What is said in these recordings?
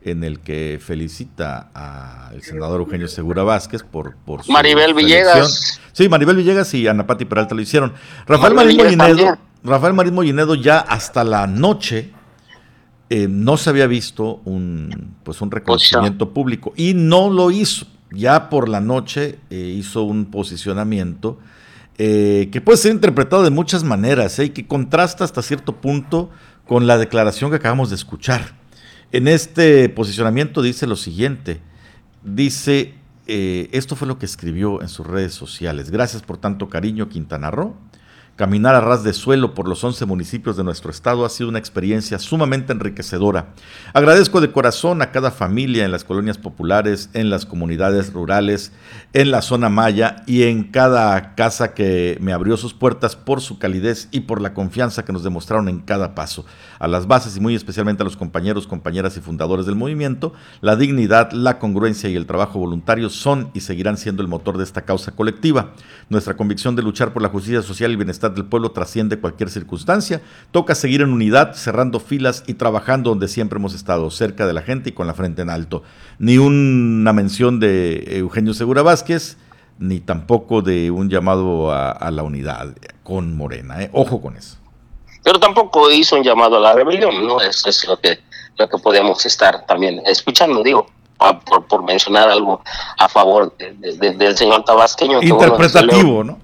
en el que felicita al senador Eugenio Segura Vázquez por su Maribel Villegas. elección. Sí, Maribel Villegas y Ana Pati Peralta lo hicieron. Rafael Marín Mollinedo ya hasta la noche no se había visto un reconocimiento público y no lo hizo. Ya por la noche hizo un posicionamiento que puede ser interpretado de muchas maneras y que contrasta hasta cierto punto con la declaración que acabamos de escuchar. En este posicionamiento dice lo siguiente, dice, esto fue lo que escribió en sus redes sociales: gracias por tanto cariño, Quintana Roo. Caminar a ras de suelo por los 11 municipios de nuestro estado ha sido una experiencia sumamente enriquecedora. Agradezco de corazón a cada familia en las colonias populares, en las comunidades rurales, en la zona maya y en cada casa que me abrió sus puertas por su calidez y por la confianza que nos demostraron en cada paso. A las bases y muy especialmente a los compañeros, compañeras y fundadores del movimiento, la dignidad, la congruencia y el trabajo voluntario son y seguirán siendo el motor de esta causa colectiva. Nuestra convicción de luchar por la justicia social y bienestar del pueblo trasciende cualquier circunstancia. Toca seguir en unidad, cerrando filas y trabajando donde siempre hemos estado, cerca de la gente y con la frente en alto. Ni una mención de Eugenio Segura Vázquez, ni tampoco de un llamado a la unidad con Morena. Ojo con eso. Pero tampoco hizo un llamado a la rebelión, ¿no? Eso es lo que podemos estar también escuchando, digo. Por mencionar algo a favor del señor tabasqueño. Interpretativo, ¿no?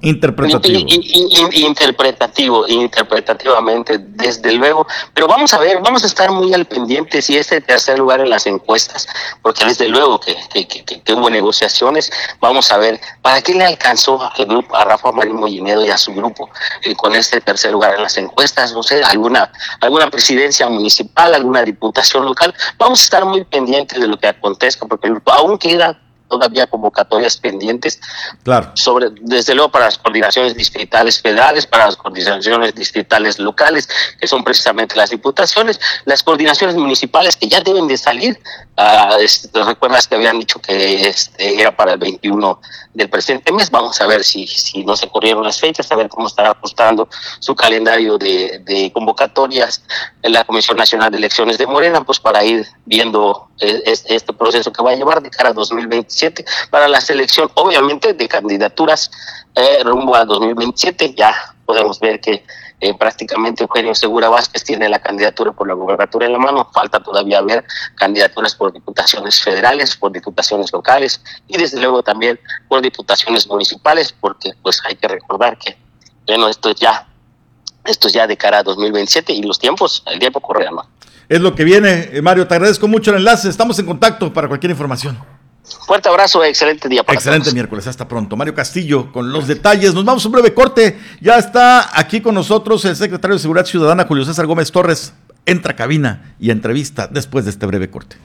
Interpretativamente, desde luego. Pero vamos a estar muy al pendiente si este tercer lugar en las encuestas, porque desde luego que hubo negociaciones. Vamos a ver para qué le alcanzó a Rafa Marín Mollinedo y a su grupo con este tercer lugar en las encuestas. No sé, alguna presidencia municipal, alguna diputación local. Vamos a estar muy pendientes de lo que acontece, porque aún queda todavía convocatorias pendientes, claro, desde luego para las coordinaciones distritales federales, para las coordinaciones distritales locales, que son precisamente las diputaciones, las coordinaciones municipales que ya deben de salir. Recuerdas que habían dicho que era para el 21 del presente mes. Vamos a ver si no se corrieron las fechas, a ver cómo estará ajustando su calendario de convocatorias en la Comisión Nacional de Elecciones de Morena, pues para ir viendo este proceso que va a llevar de cara a 2027 para la selección, obviamente, de candidaturas rumbo a 2027. Ya podemos ver que prácticamente Eugenio Segura Vázquez tiene la candidatura por la gobernatura en la mano. Falta todavía ver candidaturas por diputaciones federales, por diputaciones locales y desde luego también por diputaciones municipales, porque pues hay que recordar que bueno, esto es ya de cara a 2027 y el tiempo corre, ¿no? Es lo que viene. Mario, te agradezco mucho el enlace, estamos en contacto para cualquier información. Fuerte abrazo, excelente día para excelente todos. Miércoles, hasta pronto. Mario Castillo con los detalles. Nos vamos a un breve corte. Ya está aquí con nosotros el secretario de Seguridad Ciudadana, Julio César Gómez Torres. Entra a cabina y entrevista después de este breve corte.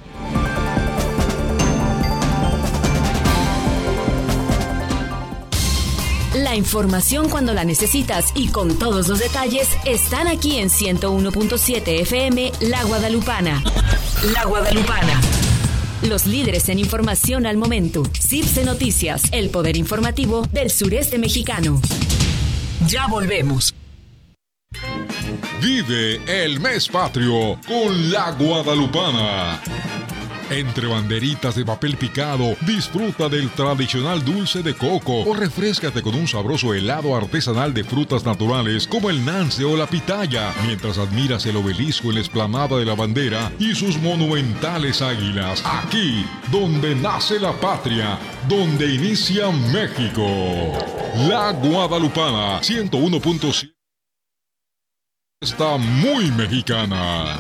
La información cuando la necesitas y con todos los detalles están aquí en 101.7 FM La Guadalupana. La Guadalupana. Los líderes en información al momento. CIPSE Noticias, el poder informativo del sureste mexicano. Ya volvemos. Vive el mes patrio con La Guadalupana. Entre banderitas de papel picado, disfruta del tradicional dulce de coco o refréscate con un sabroso helado artesanal de frutas naturales como el nance o la pitaya, mientras admiras el obelisco en la explanada de la bandera y sus monumentales águilas. Aquí, donde nace la patria, donde inicia México. La Guadalupana, 101.7. Está muy mexicana.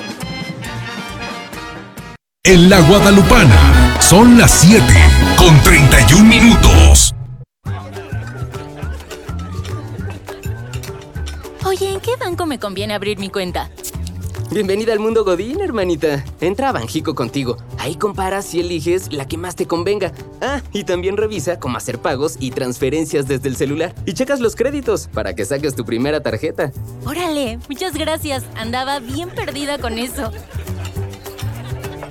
En La Guadalupana son las 7:31. Oye, ¿en qué banco me conviene abrir mi cuenta? Bienvenida al mundo Godín, hermanita. Entra a Banjico Contigo. Ahí comparas y eliges la que más te convenga. Ah, y también revisa cómo hacer pagos y transferencias desde el celular. Y checas los créditos para que saques tu primera tarjeta. Órale, muchas gracias. Andaba bien perdida con eso.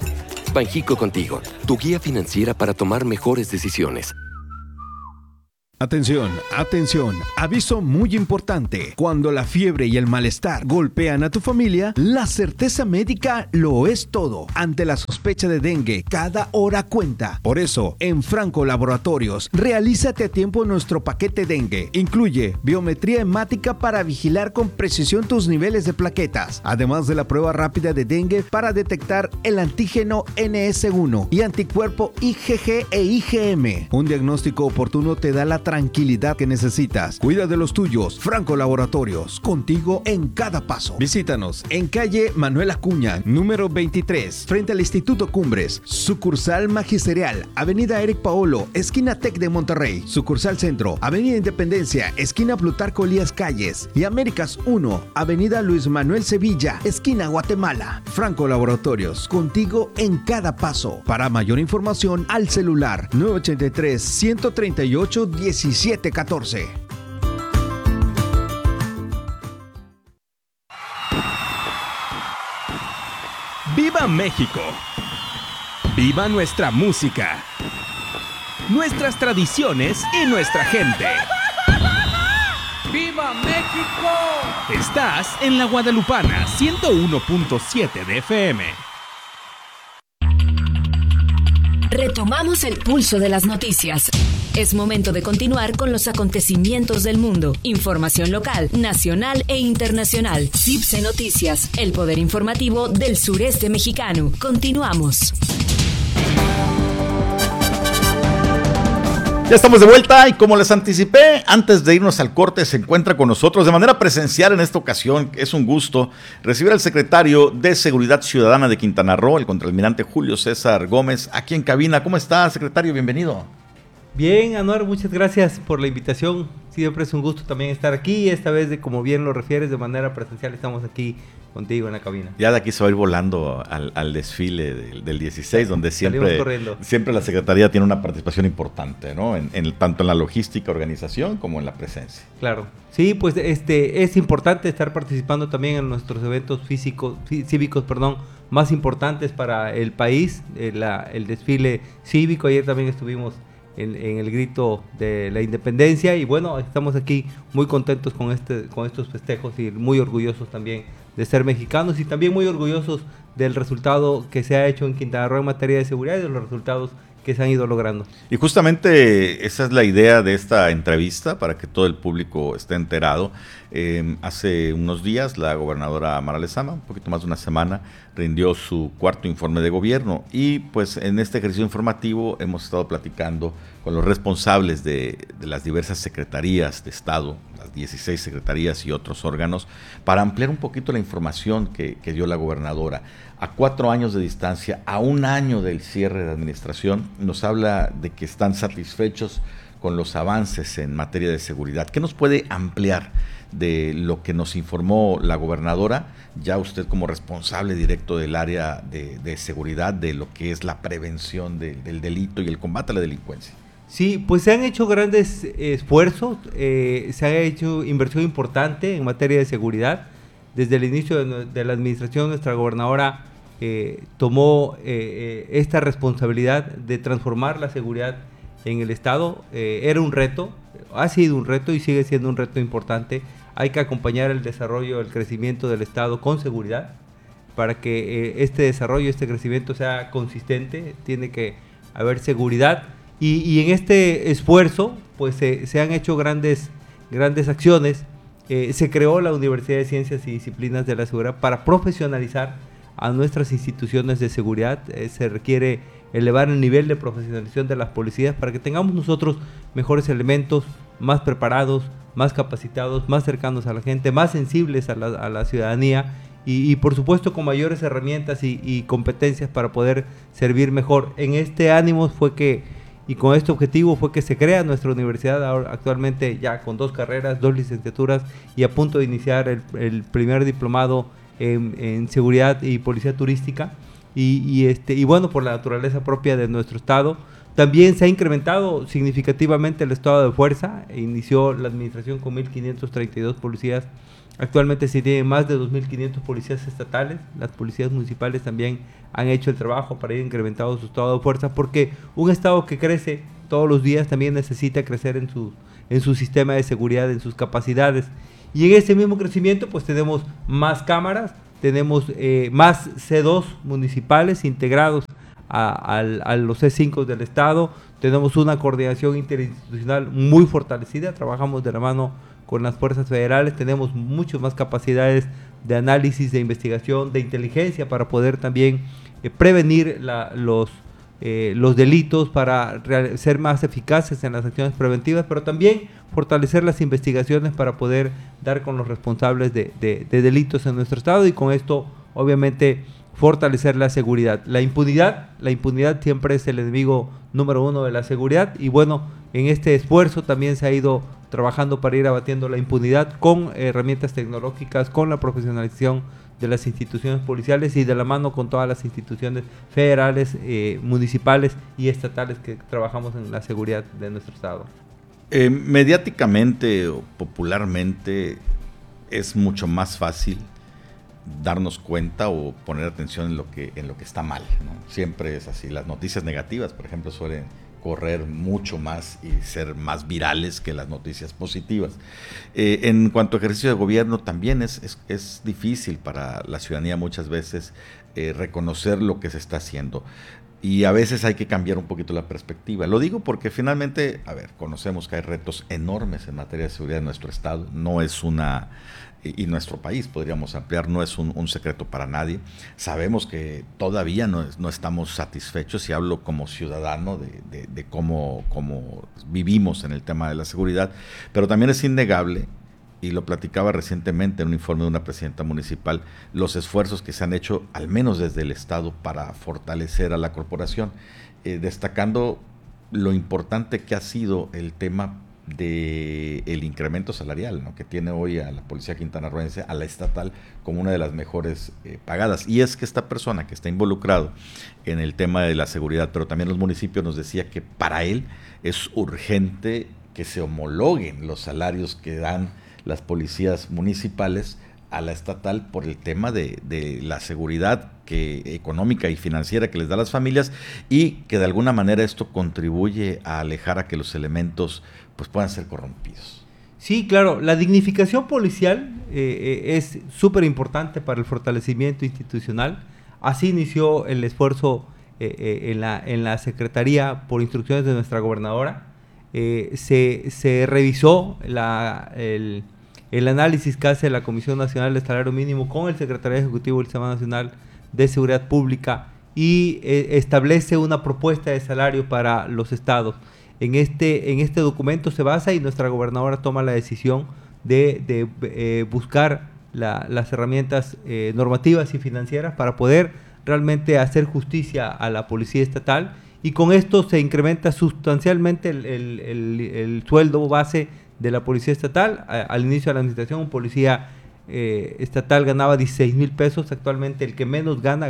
Banjico Contigo, tu guía financiera para tomar mejores decisiones. Atención, atención, aviso muy importante. Cuando la fiebre y el malestar golpean a tu familia, la certeza médica lo es todo. Ante la sospecha de dengue, cada hora cuenta. Por eso, en Franco Laboratorios, realízate a tiempo nuestro paquete dengue. Incluye biometría hemática para vigilar con precisión tus niveles de plaquetas, además de la prueba rápida de dengue para detectar el antígeno NS1 y anticuerpo IgG e IgM. Un diagnóstico oportuno te da la tranquilidad que necesitas. Cuida de los tuyos. Franco Laboratorios, contigo en cada paso. Visítanos en calle Manuel Acuña, número 23, frente al Instituto Cumbres. Sucursal Magisterial, avenida Eric Paolo, esquina Tec de Monterrey. Sucursal Centro, avenida Independencia, esquina Plutarco Elías Calles. Y Américas 1, avenida Luis Manuel Sevilla, esquina Guatemala. Franco Laboratorios, contigo en cada paso. Para mayor información, al celular 983-138-1714. ¡Viva México! ¡Viva nuestra música! Nuestras tradiciones y nuestra gente. ¡Viva México! Estás en La Guadalupana 101.7 de FM. Retomamos el pulso de las noticias. Es momento de continuar con los acontecimientos del mundo. Información local, nacional e internacional. CIPSE Noticias, el poder informativo del sureste mexicano. Continuamos. Ya estamos de vuelta y como les anticipé, antes de irnos al corte se encuentra con nosotros de manera presencial en esta ocasión. Es un gusto recibir al secretario de Seguridad Ciudadana de Quintana Roo, el contraalmirante Julio César Gómez, aquí en cabina. ¿Cómo está, secretario? Bienvenido. Bien, Anuar, muchas gracias por la invitación. Siempre es un gusto también estar aquí. Esta vez, como bien lo refieres, de manera presencial estamos aquí contigo en la cabina. Ya de aquí se va a ir volando al desfile del 16, donde siempre la Secretaría tiene una participación importante, ¿no? Tanto en la logística, organización, como en la presencia. Claro. Sí, pues es importante estar participando también en nuestros eventos cívicos, más importantes para el país. El desfile cívico, ayer también estuvimos en el grito de la independencia y bueno, estamos aquí muy contentos con estos festejos y muy orgullosos también de ser mexicanos y también muy orgullosos del resultado que se ha hecho en Quintana Roo en materia de seguridad y de los resultados que se han ido logrando. Y justamente esa es la idea de esta entrevista, para que todo el público esté enterado. Hace unos días la gobernadora Mara Lezama, un poquito más de una semana, rindió su cuarto informe de gobierno y pues en este ejercicio informativo hemos estado platicando con los responsables de las diversas secretarías de Estado, las 16 secretarías y otros órganos, para ampliar un poquito la información que dio la gobernadora. A 4 años de distancia, a 1 año del cierre de administración, nos habla de que están satisfechos con los avances en materia de seguridad. ¿Qué nos puede ampliar de lo que nos informó la gobernadora, ya usted como responsable directo del área de seguridad, de lo que es la prevención del delito y el combate a la delincuencia? Sí, pues se han hecho grandes esfuerzos, se ha hecho inversión importante en materia de seguridad. Desde el inicio de la administración, nuestra gobernadora tomó esta responsabilidad de transformar la seguridad en el Estado. Era un reto, ha sido un reto y sigue siendo un reto importante. Hay que acompañar el desarrollo, el crecimiento del Estado con seguridad para que este desarrollo, este crecimiento sea consistente. Tiene que haber seguridad y en este esfuerzo pues se han hecho grandes acciones. Se creó la Universidad de Ciencias y Disciplinas de la Seguridad para profesionalizar a nuestras instituciones de seguridad. Se requiere elevar el nivel de profesionalización de las policías para que tengamos nosotros mejores elementos, más preparados, más capacitados, más cercanos a la gente, más sensibles a la ciudadanía y por supuesto con mayores herramientas y competencias para poder servir mejor. En este ánimo y con este objetivo fue que se crea nuestra universidad ahora, actualmente ya con 2 carreras, 2 licenciaturas y a punto de iniciar el primer diplomado en seguridad y policía turística y bueno, por la naturaleza propia de nuestro estado. También se ha incrementado significativamente el estado de fuerza. Inició la administración con 1.532 policías. Actualmente se tienen más de 2.500 policías estatales. Las policías municipales también han hecho el trabajo para ir incrementando su estado de fuerza, porque un estado que crece todos los días también necesita crecer en su sistema de seguridad, en sus capacidades. Y en ese mismo crecimiento pues tenemos más cámaras, tenemos más C2 municipales integrados a los C5 del Estado, tenemos una coordinación interinstitucional muy fortalecida, trabajamos de la mano con las fuerzas federales, tenemos muchas más capacidades de análisis, de investigación, de inteligencia para poder también prevenir los delitos, para ser más eficaces en las acciones preventivas, pero también fortalecer las investigaciones para poder dar con los responsables de delitos en nuestro estado y con esto obviamente fortalecer la seguridad. La impunidad siempre es el enemigo número uno de la seguridad y bueno, en este esfuerzo también se ha ido trabajando para ir abatiendo la impunidad con herramientas tecnológicas, con la profesionalización de las instituciones policiales y de la mano con todas las instituciones federales, municipales y estatales que trabajamos en la seguridad de nuestro estado. Mediáticamente o popularmente es mucho más fácil darnos cuenta o poner atención en lo que está mal, ¿no? Siempre es así. Las noticias negativas, por ejemplo, suelen correr mucho más y ser más virales que las noticias positivas. En cuanto a ejercicio de gobierno, también es difícil para la ciudadanía muchas veces reconocer lo que se está haciendo. Y a veces hay que cambiar un poquito la perspectiva. Lo digo porque finalmente, conocemos que hay retos enormes en materia de seguridad en nuestro estado. No es y nuestro país, podríamos ampliar, no es un secreto para nadie. Sabemos que todavía no estamos satisfechos, y hablo como ciudadano de cómo vivimos en el tema de la seguridad, pero también es innegable, y lo platicaba recientemente en un informe de una presidenta municipal, los esfuerzos que se han hecho, al menos desde el Estado, para fortalecer a la corporación, destacando lo importante que ha sido el tema del incremento salarial, ¿no?, que tiene hoy a la policía quintanarroense, a la estatal, como una de las mejores pagadas. Y es que esta persona que está involucrado en el tema de la seguridad, pero también los municipios, nos decía que para él es urgente que se homologuen los salarios que dan las policías municipales a la estatal por el tema de la seguridad económica y financiera que les da a las familias, y que de alguna manera esto contribuye a alejar a que los elementos pues puedan ser corrompidos. Sí, claro, la dignificación policial es súper importante para el fortalecimiento institucional. Así inició el esfuerzo en la Secretaría por instrucciones de nuestra gobernadora. Se revisó el análisis que hace la Comisión Nacional de Salario Mínimo con el Secretariado Ejecutivo del Sistema Nacional de Seguridad Pública y establece una propuesta de salario para los estados. En este documento se basa y nuestra gobernadora toma la decisión de buscar las herramientas normativas y financieras para poder realmente hacer justicia a la policía estatal, y con esto se incrementa sustancialmente el sueldo base de la policía estatal. Al inicio de la administración, un policía estatal ganaba 16,000 pesos, actualmente el que menos gana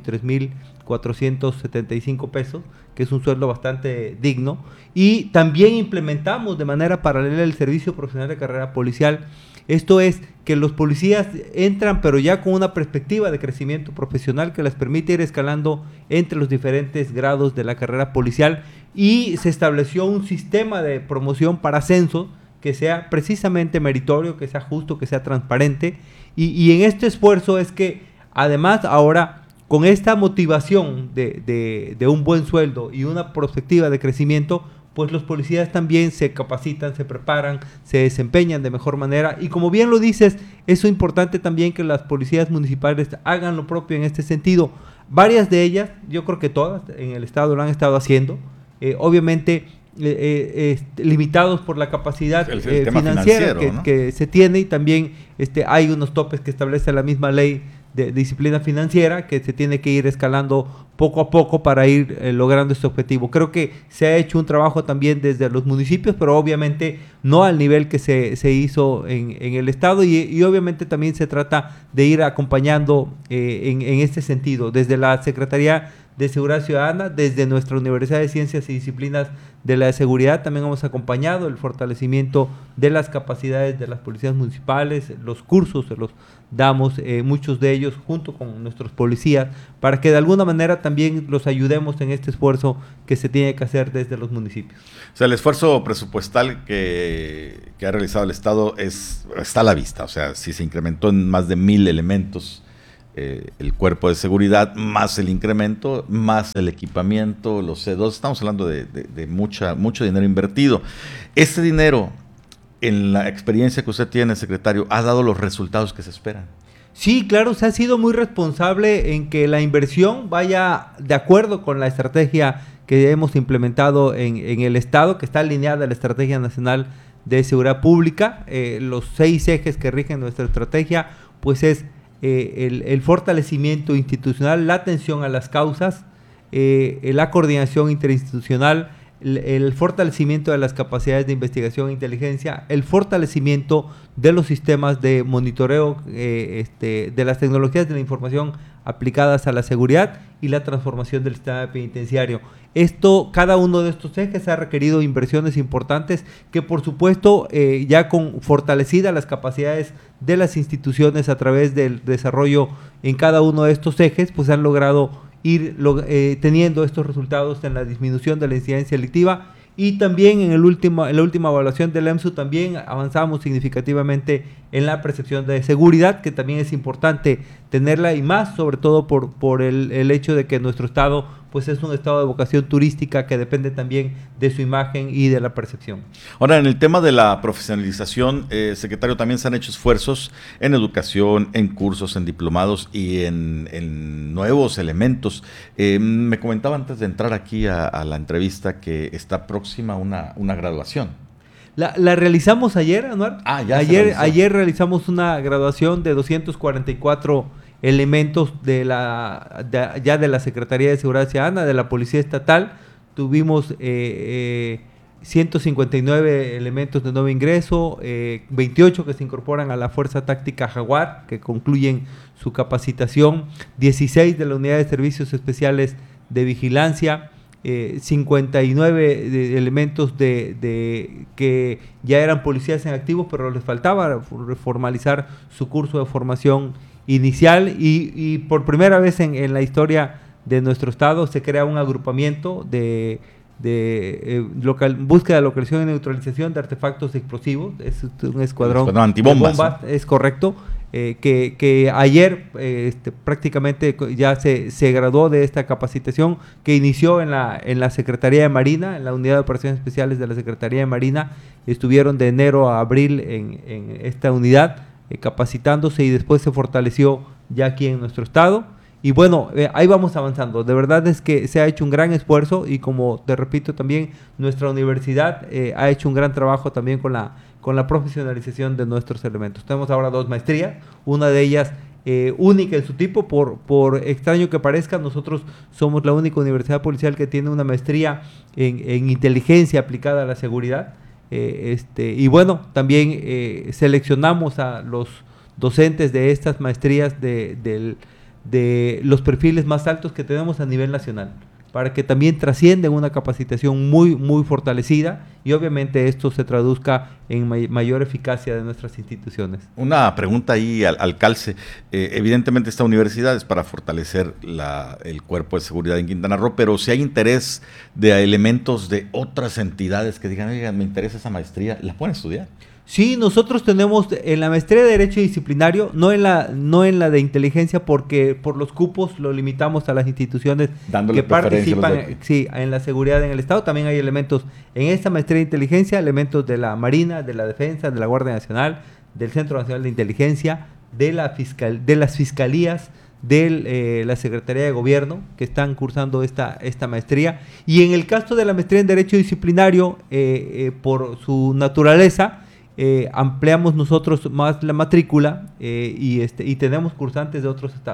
23,475 pesos, que es un sueldo bastante digno. Y también implementamos de manera paralela el servicio profesional de carrera policial. Esto es que los policías entran pero ya con una perspectiva de crecimiento profesional que les permite ir escalando entre los diferentes grados de la carrera policial, y se estableció un sistema de promoción para ascenso que sea precisamente meritorio, que sea justo, que sea transparente, y en este esfuerzo es que además ahora con esta motivación de un buen sueldo y una perspectiva de crecimiento, pues los policías también se capacitan, se preparan, se desempeñan de mejor manera, y como bien lo dices, es importante también que las policías municipales hagan lo propio en este sentido. Varias de ellas, yo creo que todas en el estado lo han estado haciendo, obviamente limitados por la capacidad financiera que se tiene, y también hay unos topes que establece la misma ley de disciplina financiera que se tiene que ir escalando poco a poco para ir logrando este objetivo. Creo que se ha hecho un trabajo también desde los municipios, pero obviamente no al nivel que se hizo en el estado, y obviamente también se trata de ir acompañando en este sentido. Desde la Secretaría de Seguridad Ciudadana. Desde nuestra Universidad de Ciencias y Disciplinas de la Seguridad también hemos acompañado el fortalecimiento de las capacidades de las policías municipales. Los cursos se los damos, muchos de ellos junto con nuestros policías, para que de alguna manera también los ayudemos en este esfuerzo que se tiene que hacer desde los municipios. O sea, el esfuerzo presupuestal que ha realizado el Estado está a la vista. O sea, si se incrementó en más de 1,000 elementos el cuerpo de seguridad, más el incremento, más el equipamiento, los C2, estamos hablando de mucho dinero invertido. Este dinero, en la experiencia que usted tiene, secretario, ¿ha dado los resultados que se esperan? Sí, claro, se ha sido muy responsable en que la inversión vaya de acuerdo con la estrategia que hemos implementado en el Estado, que está alineada a la Estrategia Nacional de Seguridad Pública. Los 6 ejes que rigen nuestra estrategia, pues es el fortalecimiento institucional, la atención a las causas, la coordinación interinstitucional, el fortalecimiento de las capacidades de investigación e inteligencia, el fortalecimiento de los sistemas de monitoreo de las tecnologías de la información aplicadas a la seguridad y la transformación del sistema penitenciario. Cada uno de estos ejes ha requerido inversiones importantes que, por supuesto, ya con fortalecidas las capacidades de las instituciones a través del desarrollo en cada uno de estos ejes, pues han logrado ir teniendo estos resultados en la disminución de la incidencia delictiva. Y también en la última evaluación del EMSU también avanzamos significativamente en la percepción de seguridad, que también es importante tenerla, y más sobre todo por el hecho de que nuestro estado pues es un estado de vocación turística que depende también de su imagen y de la percepción. Ahora, en el tema de la profesionalización, secretario, también se han hecho esfuerzos en educación, en cursos, en diplomados y en nuevos elementos. Me comentaba antes de entrar aquí a la entrevista que está próxima una graduación. La realizamos ayer, Anuar. Ayer realizamos una graduación de 244 elementos de la Secretaría de Seguridad Ciudadana, de la Policía Estatal. Tuvimos 159 elementos de nuevo ingreso, 28 que se incorporan a la Fuerza Táctica Jaguar, que concluyen su capacitación, 16 de la Unidad de Servicios Especiales de Vigilancia, 59 elementos que ya eran policías en activo, pero les faltaba formalizar su curso de formación inicial, y por primera vez en la historia de nuestro estado se crea un agrupamiento de búsqueda, localización y neutralización de artefactos explosivos. Es un escuadrón antibombas, ¿no? Es correcto. Que ayer prácticamente ya se graduó de esta capacitación que inició en la Secretaría de Marina, en la Unidad de Operaciones Especiales de la Secretaría de Marina. Estuvieron de enero a abril en esta unidad capacitándose, y después se fortaleció ya aquí en nuestro estado. Y bueno, ahí vamos avanzando. De verdad es que se ha hecho un gran esfuerzo, y como te repito también, nuestra universidad ha hecho un gran trabajo también con la profesionalización de nuestros elementos. Tenemos ahora 2 maestrías, una de ellas única en su tipo, por extraño que parezca. Nosotros somos la única universidad policial que tiene una maestría en inteligencia aplicada a la seguridad. Y bueno, también seleccionamos a los docentes de estas maestrías de los perfiles más altos que tenemos a nivel nacional, para que también trasciendan una capacitación muy, muy fortalecida, y obviamente esto se traduzca en mayor eficacia de nuestras instituciones. Una pregunta ahí al calce. Evidentemente esta universidad es para fortalecer el cuerpo de seguridad en Quintana Roo, pero si hay interés de elementos de otras entidades que digan, oigan, me interesa esa maestría, ¿la pueden estudiar? Sí, nosotros tenemos en la maestría de Derecho Disciplinario, no en la de Inteligencia, porque por los cupos lo limitamos a las instituciones que participan en la seguridad en el Estado. También hay elementos en esta maestría de Inteligencia, elementos de la Marina, de la Defensa, de la Guardia Nacional, del Centro Nacional de Inteligencia, de las fiscalías, de la Secretaría de Gobierno, que están cursando esta maestría. Y en el caso de la maestría en Derecho Disciplinario, por su naturaleza, ampliamos nosotros más la matrícula, y tenemos cursantes de otros estados.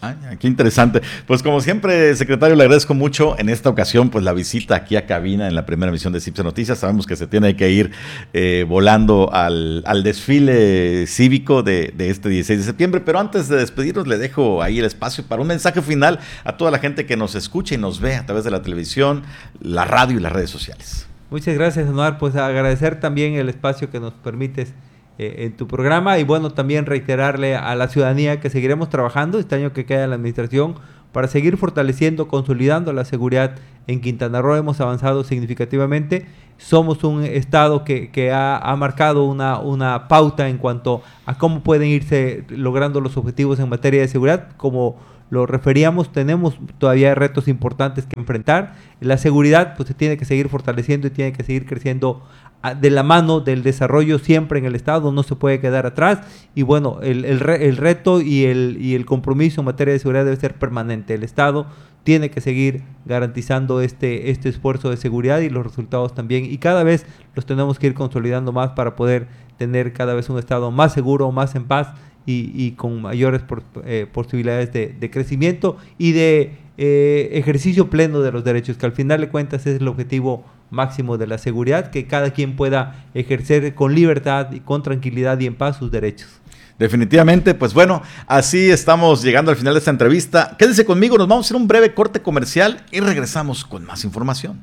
Qué interesante. Pues como siempre, secretario, le agradezco mucho en esta ocasión pues la visita aquí a cabina en la primera emisión de CIPSE Noticias. Sabemos que se tiene que ir volando al desfile cívico de este 16 de septiembre, pero antes de despedirnos le dejo ahí el espacio para un mensaje final a toda la gente que nos escucha y nos ve a través de la televisión, la radio y las redes sociales. Muchas gracias, Anuar. Pues agradecer también el espacio que nos permites en tu programa y bueno, también reiterarle a la ciudadanía que seguiremos trabajando este año que queda en la administración para seguir fortaleciendo, consolidando la seguridad en Quintana Roo. Hemos avanzado significativamente, somos un estado que ha marcado una pauta en cuanto a cómo pueden irse logrando los objetivos en materia de seguridad. Como lo referíamos, tenemos todavía retos importantes que enfrentar. La seguridad pues se tiene que seguir fortaleciendo y tiene que seguir creciendo de la mano del desarrollo siempre en el Estado, no se puede quedar atrás y bueno, el reto y el compromiso en materia de seguridad debe ser permanente. El Estado tiene que seguir garantizando este esfuerzo de seguridad y los resultados también, y cada vez los tenemos que ir consolidando más para poder tener cada vez un Estado más seguro, más en paz y con mayores posibilidades de crecimiento y de ejercicio pleno de los derechos, que al final de cuentas es el objetivo máximo de la seguridad, que cada quien pueda ejercer con libertad y con tranquilidad y en paz sus derechos. Definitivamente, pues bueno, así estamos llegando al final de esta entrevista. Quédese conmigo, nos vamos a hacer un breve corte comercial y regresamos con más información.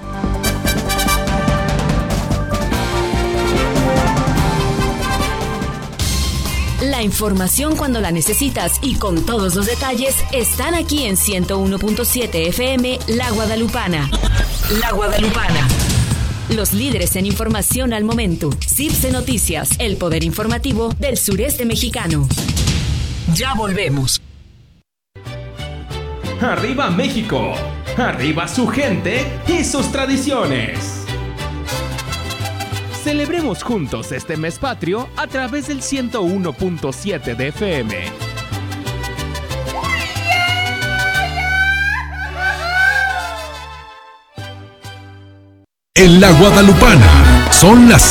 La información cuando la necesitas y con todos los detalles están aquí en 101.7 FM La Guadalupana. La Guadalupana. Los líderes en información al momento. CIPSE Noticias, el poder informativo del sureste mexicano. Ya volvemos. ¡Arriba México! ¡Arriba su gente y sus tradiciones! Celebremos juntos este mes patrio a través del 101.7 de FM. En La Guadalupana son las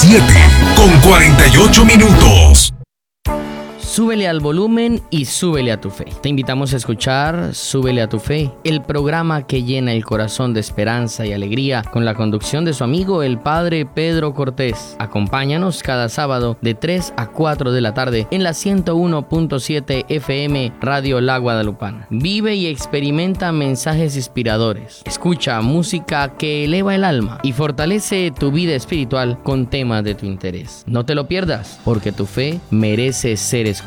7:48. Súbele al volumen y súbele a tu fe. Te invitamos a escuchar Súbele a tu fe, el programa que llena el corazón de esperanza y alegría, con la conducción de su amigo el Padre Pedro Cortés. Acompáñanos cada sábado de 3 a 4 de la tarde en la 101.7 FM Radio La Guadalupana. Vive y experimenta mensajes inspiradores. Escucha música que eleva el alma y fortalece tu vida espiritual con temas de tu interés. No te lo pierdas, porque tu fe merece ser escuchada.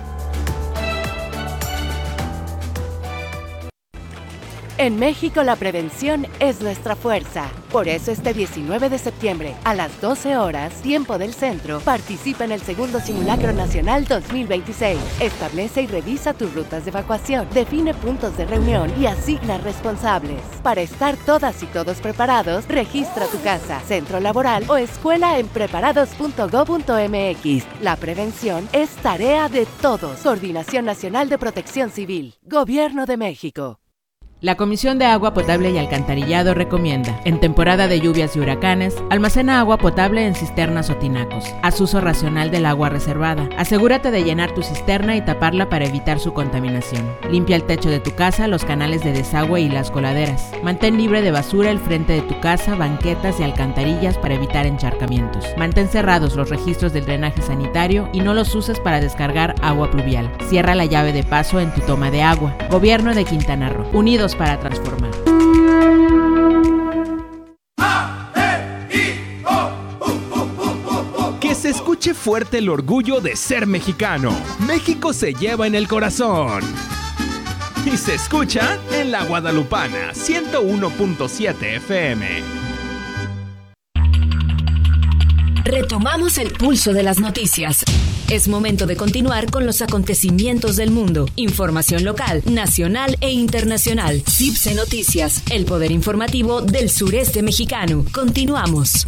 En México la prevención es nuestra fuerza. Por eso este 19 de septiembre, a las 12 horas, tiempo del centro, participa en el segundo Simulacro Nacional 2026. Establece y revisa tus rutas de evacuación, define puntos de reunión y asigna responsables. Para estar todas y todos preparados, registra tu casa, centro laboral o escuela en preparados.go.mx. La prevención es tarea de todos. Coordinación Nacional de Protección Civil. Gobierno de México. La Comisión de Agua Potable y Alcantarillado recomienda, en temporada de lluvias y huracanes, almacena agua potable en cisternas o tinacos. Haz uso racional del agua reservada. Asegúrate de llenar tu cisterna y taparla para evitar su contaminación. Limpia el techo de tu casa, los canales de desagüe y las coladeras. Mantén libre de basura el frente de tu casa, banquetas y alcantarillas para evitar encharcamientos. Mantén cerrados los registros del drenaje sanitario y no los uses para descargar agua pluvial. Cierra la llave de paso en tu toma de agua. Gobierno de Quintana Roo. Unidos para transformar. Que se escuche fuerte el orgullo de ser mexicano. México se lleva en el corazón. Y se escucha en La Guadalupana, 101.7 FM. Retomamos el pulso de las noticias. Es momento de continuar con los acontecimientos del mundo. Información local, nacional e internacional. CIPSE Noticias, el poder informativo del sureste mexicano. Continuamos.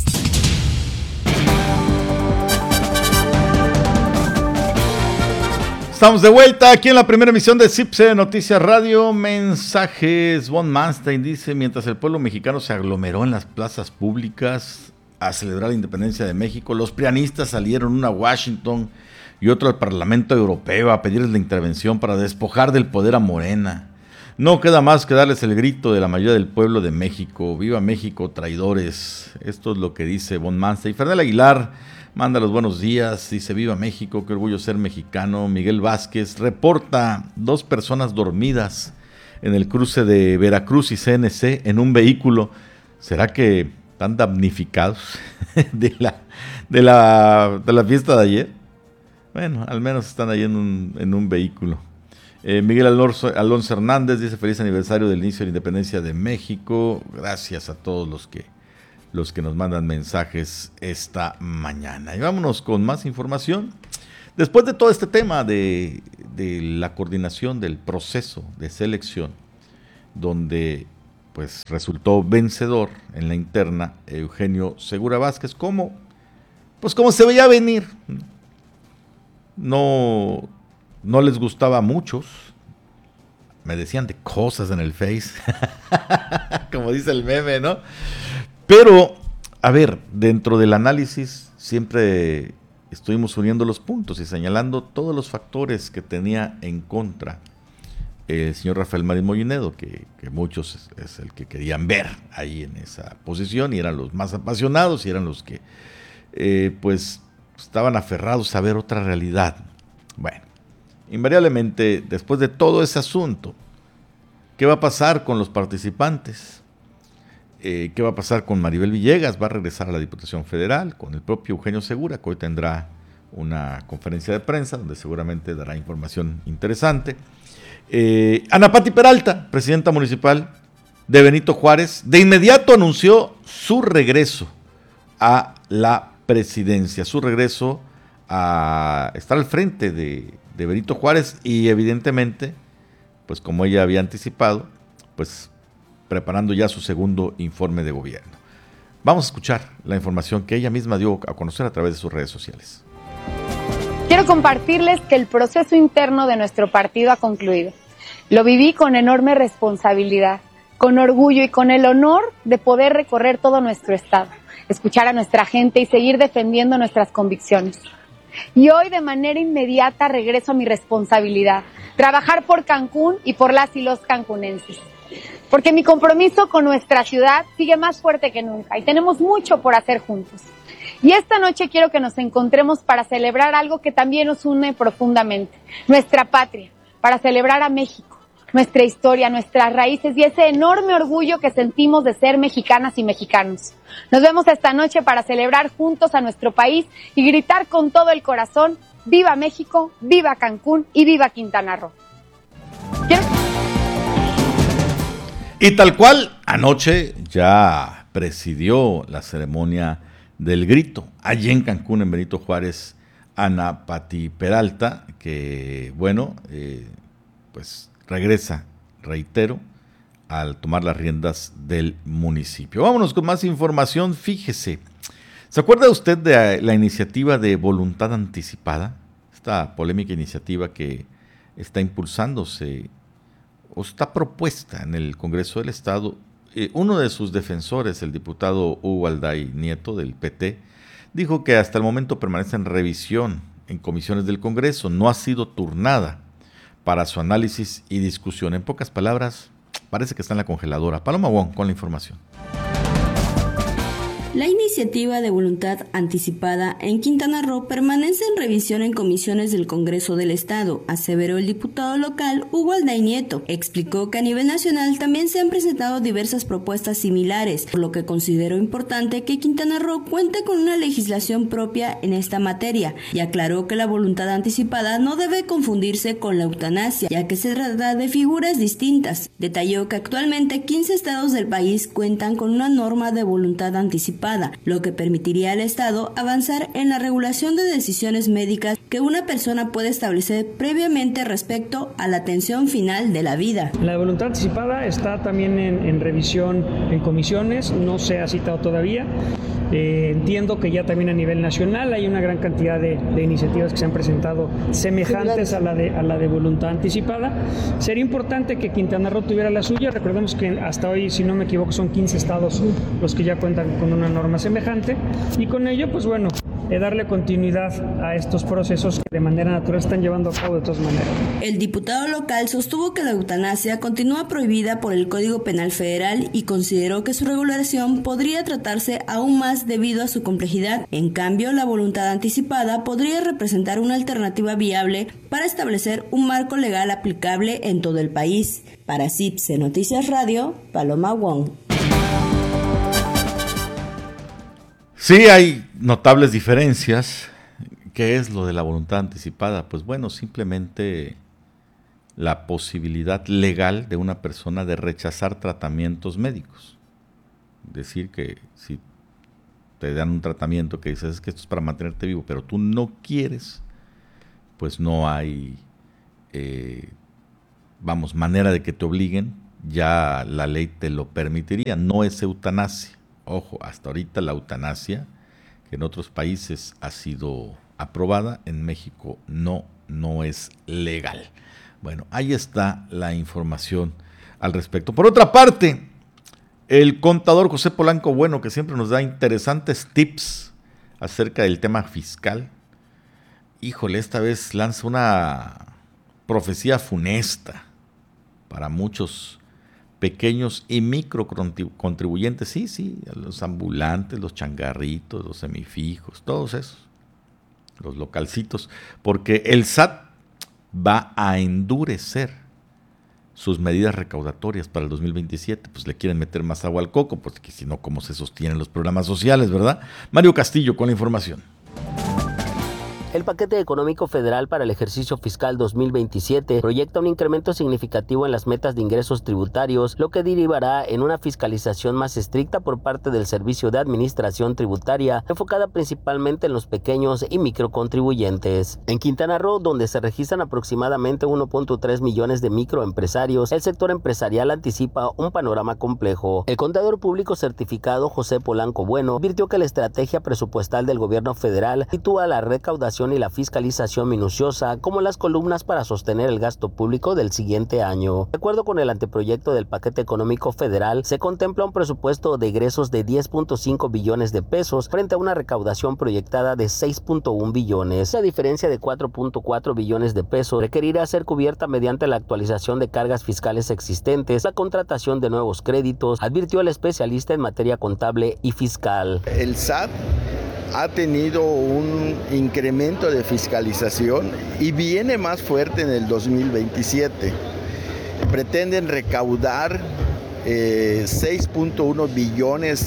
Estamos de vuelta aquí en la primera emisión de CIPSE Noticias Radio. Mensajes. Von Manstein dice: mientras el pueblo mexicano se aglomeró en las plazas públicas a celebrar la independencia de México, los prianistas salieron a Washington y otro al Parlamento Europeo a pedirles la intervención para despojar del poder a Morena. No queda más que darles el grito de la mayoría del pueblo de México. ¡Viva México, traidores! Esto es lo que dice Von Mansta. Y Fernel Aguilar manda los buenos días, dice: ¡viva México, qué orgullo ser mexicano! Miguel Vázquez reporta 2 personas dormidas en el cruce de Veracruz y CNC en un vehículo. ¿Será que están damnificados de la fiesta de ayer? Bueno, al menos están ahí en un vehículo. Miguel Alonso Hernández dice: feliz aniversario del inicio de la independencia de México. Gracias a todos los que nos mandan mensajes esta mañana. Y vámonos con más información. Después de todo este tema de la coordinación del proceso de selección, donde pues resultó vencedor en la interna Eugenio Segura Vázquez, como se veía venir. No les gustaba a muchos, me decían de cosas en el Face, como dice el meme, ¿no? Pero, a ver, dentro del análisis siempre estuvimos uniendo los puntos y señalando todos los factores que tenía en contra el señor Rafael Marín Mollinedo, que muchos es el que querían ver ahí en esa posición, y eran los más apasionados y eran los que pues estaban aferrados a ver otra realidad. Bueno, invariablemente, después de todo ese asunto, ¿qué va a pasar con los participantes? ¿Qué va a pasar con Maribel Villegas? ¿Va a regresar a la Diputación Federal? Con el propio Eugenio Segura, que hoy tendrá una conferencia de prensa donde seguramente dará información interesante. Ana Pati Peralta, presidenta municipal de Benito Juárez, de inmediato anunció su regreso a la presidencia, su regreso a estar al frente de Benito Juárez, y evidentemente, pues como ella había anticipado, pues preparando ya su segundo informe de gobierno. Vamos a escuchar la información que ella misma dio a conocer a través de sus redes sociales. Quiero compartirles que el proceso interno de nuestro partido ha concluido. Lo viví con enorme responsabilidad, con orgullo y con el honor de poder recorrer todo nuestro estado, escuchar a nuestra gente y seguir defendiendo nuestras convicciones. Y hoy de manera inmediata regreso a mi responsabilidad, trabajar por Cancún y por las y los cancunenses. Porque mi compromiso con nuestra ciudad sigue más fuerte que nunca y tenemos mucho por hacer juntos. Y esta noche quiero que nos encontremos para celebrar algo que también nos une profundamente, nuestra patria, para celebrar a México, nuestra historia, nuestras raíces y ese enorme orgullo que sentimos de ser mexicanas y mexicanos. Nos vemos esta noche para celebrar juntos a nuestro país y gritar con todo el corazón: ¡viva México, viva Cancún y viva Quintana Roo! Y tal cual, anoche ya presidió la ceremonia del grito allí en Cancún, en Benito Juárez, Ana Pati Peralta, que bueno, pues regresa, reitero, al tomar las riendas del municipio. Vámonos con más información. Fíjese, ¿se acuerda usted de la iniciativa de voluntad anticipada? Esta polémica iniciativa que está impulsándose o está propuesta en el Congreso del Estado. Uno de sus defensores, el diputado Hugo Alday Nieto del PT, dijo que hasta el momento permanece en revisión en comisiones del Congreso, no ha sido turnada para su análisis y discusión. En pocas palabras, parece que está en la congeladora. Paloma Wong con la información. La iniciativa de voluntad anticipada en Quintana Roo permanece en revisión en comisiones del Congreso del Estado, aseveró el diputado local Hugo Alday Nieto. Explicó que a nivel nacional también se han presentado diversas propuestas similares, por lo que consideró importante que Quintana Roo cuente con una legislación propia en esta materia, y aclaró que la voluntad anticipada no debe confundirse con la eutanasia, ya que se trata de figuras distintas. Detalló que actualmente 15 estados del país cuentan con una norma de voluntad anticipada, lo que permitiría al Estado avanzar en la regulación de decisiones médicas que una persona puede establecer previamente respecto a la atención final de la vida. La voluntad anticipada está también en revisión en comisiones, no se ha citado todavía. Entiendo que ya también a nivel nacional hay una gran cantidad de iniciativas que se han presentado semejantes a la de voluntad anticipada. Sería importante que Quintana Roo tuviera la suya. Recordemos que hasta hoy, si no me equivoco, son 15 estados los que ya cuentan con una norma semejante, y con ello, pues bueno, darle continuidad a estos procesos que de manera natural están llevando a cabo de todas maneras. El diputado local sostuvo que la eutanasia continúa prohibida por el Código Penal Federal y consideró que su regulación podría tratarse aún más debido a su complejidad. En cambio, la voluntad anticipada podría representar una alternativa viable para establecer un marco legal aplicable en todo el país. Para CIPSE Noticias Radio, Paloma Wong. Sí, hay notables diferencias. ¿Qué es lo de la voluntad anticipada? Pues bueno, simplemente la posibilidad legal de una persona de rechazar tratamientos médicos. Decir que si te dan un tratamiento que dices es que esto es para mantenerte vivo, pero tú no quieres, pues no hay, manera de que te obliguen, ya la ley te lo permitiría. No es eutanasia. Ojo, hasta ahorita la eutanasia, que en otros países ha sido aprobada, en México no es legal. Bueno, ahí está la información al respecto. Por otra parte, el contador José Polanco Bueno, que siempre nos da interesantes tips acerca del tema fiscal, híjole, esta vez lanza una profecía funesta para muchos pequeños y micro contribuyentes, sí, los ambulantes, los changarritos, los semifijos, todos esos, los localcitos, porque el SAT va a endurecer sus medidas recaudatorias para el 2027, pues le quieren meter más agua al coco, porque si no, ¿cómo se sostienen los programas sociales, verdad? Mario Castillo con la información. El paquete económico federal para el ejercicio fiscal 2027 proyecta un incremento significativo en las metas de ingresos tributarios, lo que derivará en una fiscalización más estricta por parte del Servicio de Administración Tributaria, enfocada principalmente en los pequeños y microcontribuyentes. En Quintana Roo, donde se registran aproximadamente 1.3 millones de microempresarios, el sector empresarial anticipa un panorama complejo. El contador público certificado José Polanco Bueno advirtió que la estrategia presupuestal del gobierno federal sitúa la recaudación y la fiscalización minuciosa como las columnas para sostener el gasto público del siguiente año. De acuerdo con el anteproyecto del paquete económico federal, se contempla un presupuesto de egresos de 10.5 billones de pesos frente a una recaudación proyectada de 6.1 billones. La diferencia de 4.4 billones de pesos requerirá ser cubierta mediante la actualización de cargas fiscales existentes, la contratación de nuevos créditos, advirtió el especialista en materia contable y fiscal. El SAT ha tenido un incremento de fiscalización y viene más fuerte en el 2027. Pretenden recaudar 6.1 billones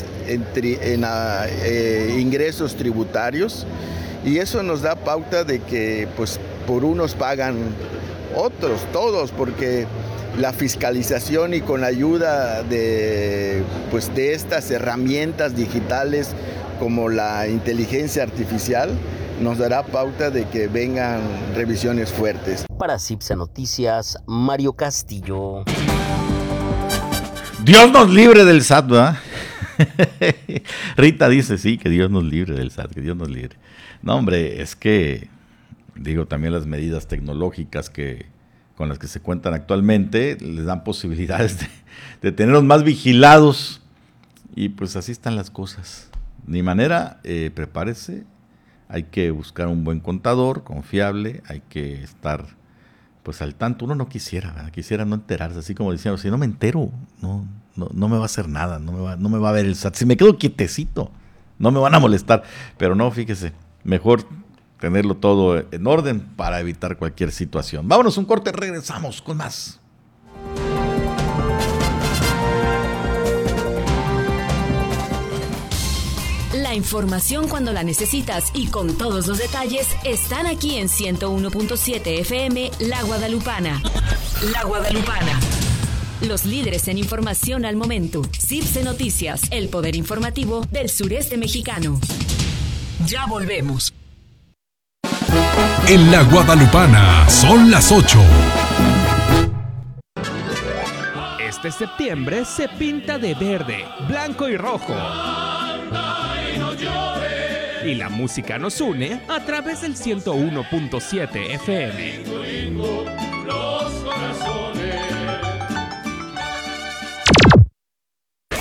en ingresos tributarios, y eso nos da pauta de que pues por unos pagan otros, todos, porque la fiscalización y con la ayuda de estas herramientas digitales como la inteligencia artificial, nos dará pauta de que vengan revisiones fuertes. Para CIPSE Noticias, Mario Castillo. Dios nos libre del SAT, ¿verdad? Rita dice, sí, que Dios nos libre del SAT, que Dios nos libre. No, hombre, es que, también las medidas tecnológicas con las que se cuentan actualmente les dan posibilidades de tenerlos más vigilados, y pues así están las cosas. Ni manera, prepárese, hay que buscar un buen contador, confiable, hay que estar pues al tanto. Uno no quisiera no enterarse, así como diciendo, si no me entero, no me va a hacer nada, no me va a ver el SAT. Si me quedo quietecito, no me van a molestar, pero no, fíjese, mejor tenerlo todo en orden para evitar cualquier situación. Vámonos un corte, regresamos con más. La información cuando la necesitas y con todos los detalles están aquí en 101.7 FM La Guadalupana. La Guadalupana. Los líderes en información al momento. CIPSE Noticias, el poder informativo del sureste mexicano. Ya volvemos. En La Guadalupana son las 8. Este septiembre se pinta de verde, blanco y rojo. Y la música nos une a través del 101.7 FM.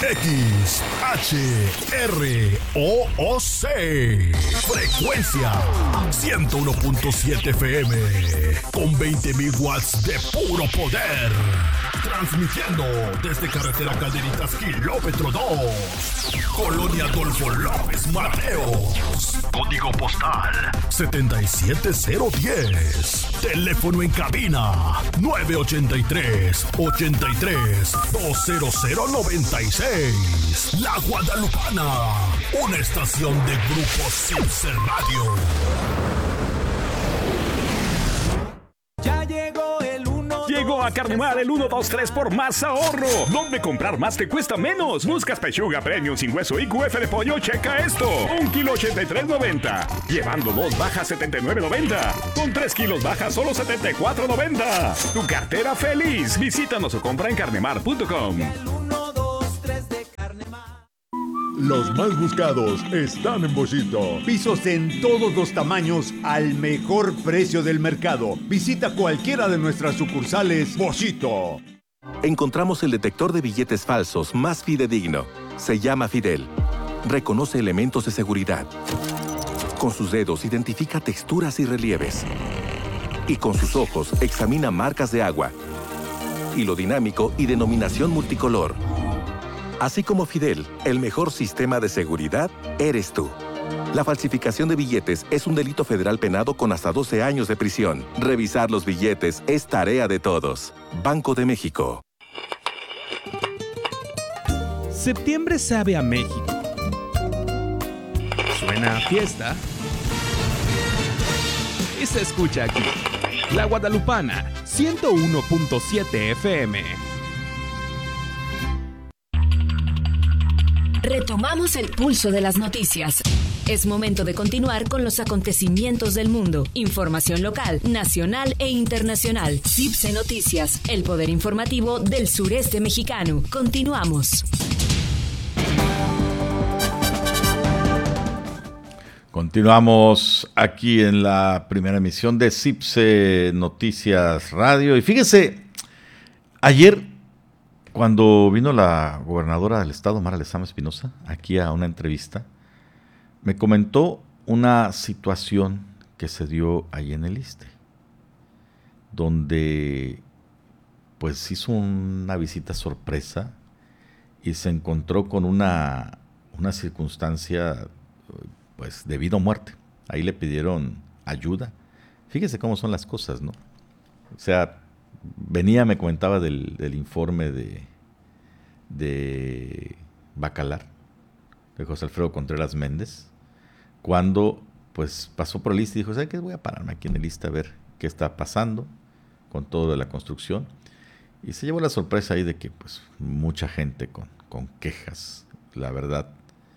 XHROOC. Frecuencia 101.7 FM. Con 20.000 watts de puro poder. Transmitiendo desde carretera Calderitas, kilómetro 2. Colonia Adolfo López Mateos. Código postal 77010. Teléfono en cabina 983-83-20096. La Guadalupana, una estación de Grupo Cipse Radio. Ya llegó el 1. Llegó a Carnemar el 1-2-3 por más ahorro. ¿Dónde comprar más te cuesta menos? Buscas pechuga premium sin hueso y QF de pollo, checa esto. 1 kilo 83.90. Llevando 2 baja 79.90. Con 3 kilos baja solo 74.90. Tu cartera feliz. Visítanos o compra en carnemar.com. Los más buscados están en Boschito. Pisos en todos los tamaños al mejor precio del mercado. Visita cualquiera de nuestras sucursales Boschito. Encontramos el detector de billetes falsos más fidedigno. Se llama Fidel. Reconoce elementos de seguridad. Con sus dedos identifica texturas y relieves. Y con sus ojos examina marcas de agua. Hilo dinámico y denominación multicolor. Así como Fidel, el mejor sistema de seguridad eres tú. La falsificación de billetes es un delito federal penado con hasta 12 años de prisión. Revisar los billetes es tarea de todos. Banco de México. Septiembre sabe a México. Suena a fiesta. Y se escucha aquí. La Guadalupana, 101.7 FM. Retomamos el pulso de las noticias. Es momento de continuar con los acontecimientos del mundo. Información local, nacional e internacional. Cipse Noticias, el poder informativo del sureste mexicano. Continuamos. Continuamos aquí en la primera emisión de Cipse Noticias Radio. Y fíjese, ayer, cuando vino la gobernadora del estado, Mara Lezama Espinosa, aquí a una entrevista, me comentó una situación que se dio ahí en el ISSSTE, donde pues hizo una visita sorpresa y se encontró con una circunstancia pues de vida o muerte. Ahí le pidieron ayuda. Fíjese cómo son las cosas, ¿no? O sea, me comentaba del informe de Bacalar, de José Alfredo Contreras Méndez, cuando pues pasó por el ISSSTE y dijo, ¿sabes qué? Voy a pararme aquí en el ISSSTE a ver qué está pasando con todo de la construcción. Y se llevó la sorpresa ahí de que pues mucha gente con quejas, la verdad,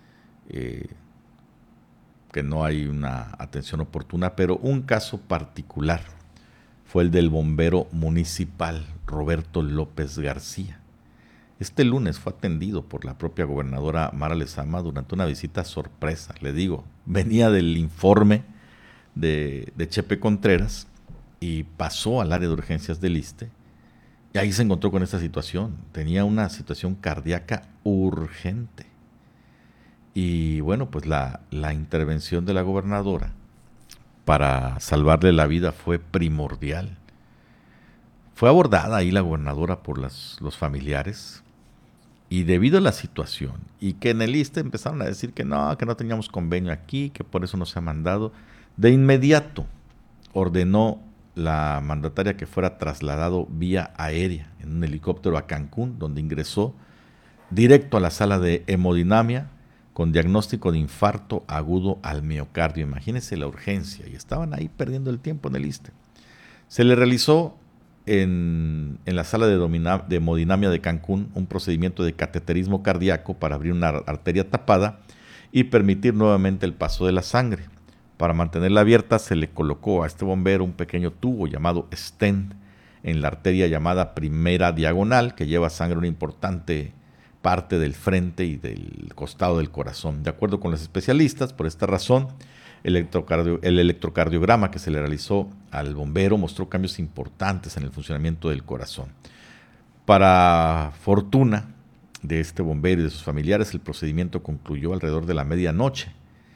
que no hay una atención oportuna, pero un caso particular fue el del bombero municipal Roberto López García. Este lunes fue atendido por la propia gobernadora Mara Lezama durante una visita sorpresa. Le digo, venía del informe de Chepe Contreras y pasó al área de urgencias del ISSSTE y ahí se encontró con esta situación. Tenía una situación cardíaca urgente. Y bueno, pues la intervención de la gobernadora para salvarle la vida fue primordial. Fue abordada ahí la gobernadora por los familiares y debido a la situación y que en el ISSSTE empezaron a decir que no teníamos convenio aquí, que por eso no se ha mandado, de inmediato ordenó la mandataria que fuera trasladado vía aérea en un helicóptero a Cancún, donde ingresó directo a la sala de hemodinamia con diagnóstico de infarto agudo al miocardio. Imagínense la urgencia, y estaban ahí perdiendo el tiempo en el ISSSTE. Se le realizó en la sala de hemodinamia de Cancún un procedimiento de cateterismo cardíaco para abrir una arteria tapada y permitir nuevamente el paso de la sangre. Para mantenerla abierta se le colocó a este bombero un pequeño tubo llamado stent en la arteria llamada primera diagonal, que lleva sangre a una importante parte del frente y del costado del corazón. De acuerdo con los especialistas, por esta razón, el electrocardiograma que se le realizó al bombero mostró cambios importantes en el funcionamiento del corazón. Para fortuna, de este bombero y de sus familiares, el procedimiento concluyó alrededor de la medianoche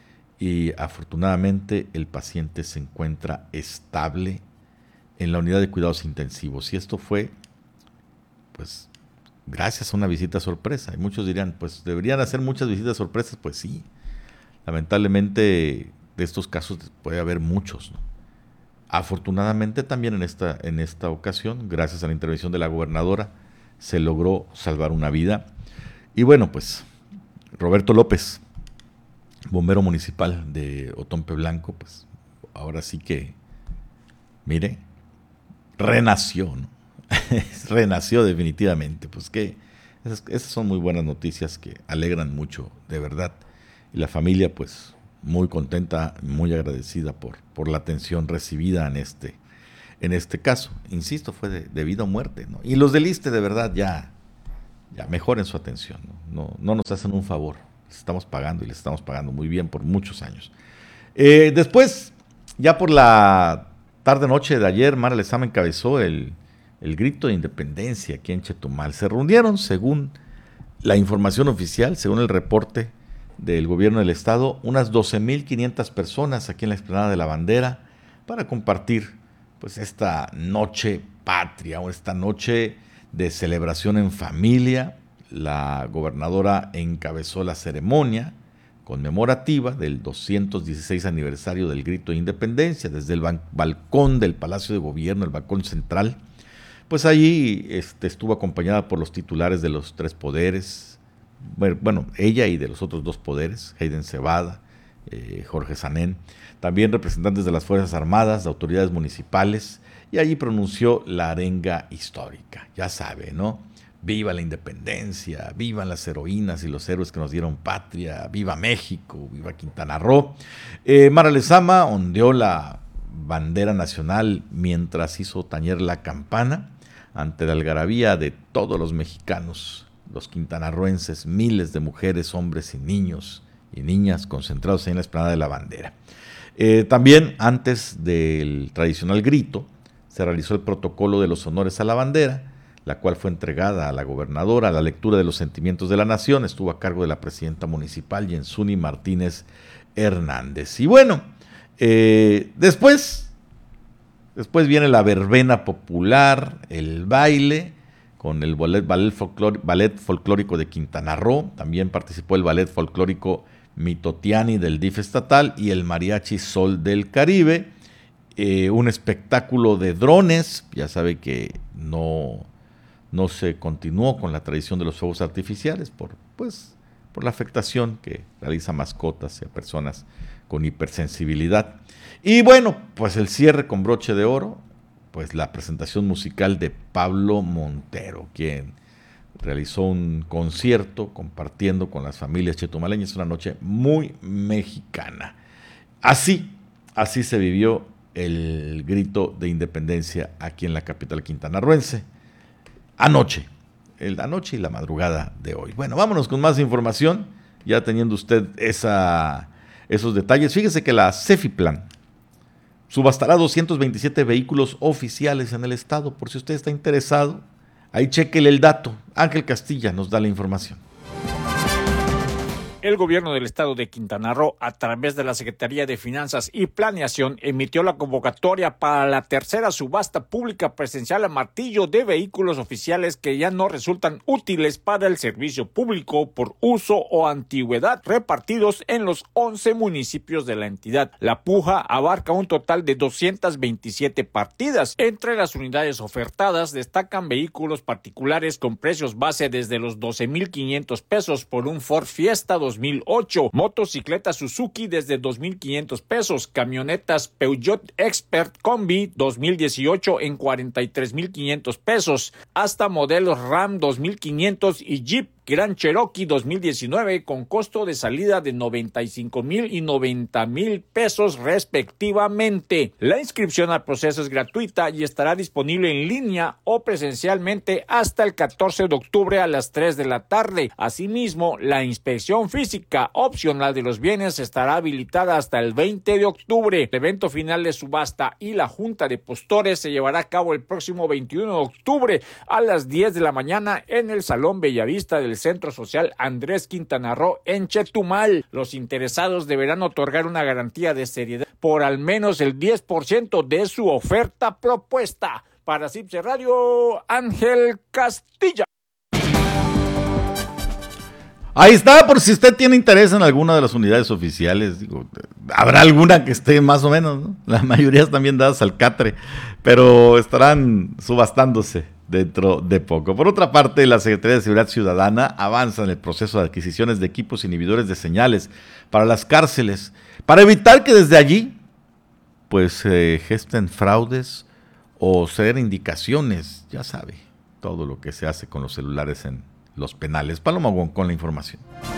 y afortunadamente el paciente se encuentra estable en la unidad de cuidados intensivos. Y esto fue, pues, gracias a una visita sorpresa. Y muchos dirían, pues, ¿deberían hacer muchas visitas sorpresas? Pues sí. Lamentablemente, de estos casos puede haber muchos, ¿no? Afortunadamente también en esta ocasión, gracias a la intervención de la gobernadora, se logró salvar una vida. Y bueno, pues, Roberto López, bombero municipal de Otompe Blanco, pues, ahora sí que, mire, renació, ¿no? Renació definitivamente. Pues que esas son muy buenas noticias que alegran mucho, de verdad. Y la familia, pues, muy contenta, muy agradecida por la atención recibida en este caso. Insisto, fue de vida o muerte, ¿no? Y los del ISSSTE, de verdad, ya mejoren su atención, ¿no? No nos hacen un favor. Les estamos pagando y les estamos pagando muy bien por muchos años. Después, ya por la tarde-noche de ayer, Mara Lezama encabezó el grito de independencia aquí en Chetumal. Se reunieron, según la información oficial, según el reporte del gobierno del estado, unas 12,500 personas aquí en la explanada de la Bandera para compartir, pues, esta noche patria o esta noche de celebración en familia. La gobernadora encabezó la ceremonia conmemorativa del 216 aniversario del grito de independencia desde el balcón del Palacio de Gobierno, el balcón central. Pues allí estuvo acompañada por los titulares de los 3 poderes, bueno, ella y de los otros 2 poderes, Hayden Cebada, Jorge Sanén, también representantes de las Fuerzas Armadas, de autoridades municipales, y allí pronunció la arenga histórica. Ya sabe, ¿no? Viva la independencia, vivan las heroínas y los héroes que nos dieron patria, viva México, viva Quintana Roo. Mara Lezama ondeó la bandera nacional mientras hizo tañer la campana ante la algarabía de todos los mexicanos, los quintanarroenses, miles de mujeres, hombres y niños y niñas concentrados en la explanada de la Bandera. También, antes del tradicional grito, se realizó el protocolo de los honores a la bandera, la cual fue entregada a la gobernadora. La lectura de los sentimientos de la nación estuvo a cargo de la presidenta municipal, Yensuni Martínez Hernández. Y bueno, después viene la verbena popular, el baile, con el ballet folclórico de Quintana Roo. También participó el ballet folclórico Mitotiani del DIF estatal y el mariachi Sol del Caribe. Un espectáculo de drones. Ya sabe que no se continuó con la tradición de los fuegos artificiales por la afectación que realiza mascotas y a personas con hipersensibilidad. Y bueno, pues el cierre con broche de oro, pues la presentación musical de Pablo Montero, quien realizó un concierto compartiendo con las familias chetumaleñas, una noche muy mexicana. Así se vivió el grito de independencia aquí en la capital quintanarroense. Anoche y la madrugada de hoy. Bueno, vámonos con más información, ya teniendo usted esos detalles. Fíjese que la Cefiplan subastará 227 vehículos oficiales en el estado. Por si usted está interesado, ahí chéquele el dato. Ángel Castilla nos da la información. El gobierno del estado de Quintana Roo, a través de la Secretaría de Finanzas y Planeación, emitió la convocatoria para la tercera subasta pública presencial a martillo de vehículos oficiales que ya no resultan útiles para el servicio público por uso o antigüedad, repartidos en los 11 municipios de la entidad. La puja abarca un total de 227 partidas. Entre las unidades ofertadas destacan vehículos particulares con precios base desde los 12,500 pesos por un Ford Fiesta 2008, motocicletas Suzuki desde 2,500 pesos, camionetas Peugeot Expert Combi 2018 en 43,500 pesos, hasta modelos Ram 2500 y Jeep Grand Cherokee 2019 con costo de salida de 95,000 y 90,000 pesos respectivamente. La inscripción al proceso es gratuita y estará disponible en línea o presencialmente hasta el 14 de octubre a las 3 de la tarde. Asimismo, la inspección física opcional de los bienes estará habilitada hasta el 20 de octubre. El evento final de subasta y la junta de postores se llevará a cabo el próximo 21 de octubre a las 10 de la mañana en el Salón Bellavista del del Centro Social Andrés Quintana Roo en Chetumal. Los interesados deberán otorgar una garantía de seriedad por al menos el 10% de su oferta propuesta. Para CIPSE Radio, Ángel Castilla. Ahí está, por si usted tiene interés en alguna de las unidades oficiales. Digo, habrá alguna que esté más o menos, ¿no? La mayoría están bien dadas al catre, pero estarán subastándose dentro de poco. Por otra parte, la Secretaría de Seguridad Ciudadana avanza en el proceso de adquisiciones de equipos inhibidores de señales para las cárceles, para evitar que desde allí pues se gesten fraudes o se den indicaciones. Ya sabe, todo lo que se hace con los celulares en los penales. Paloma Wong con la información.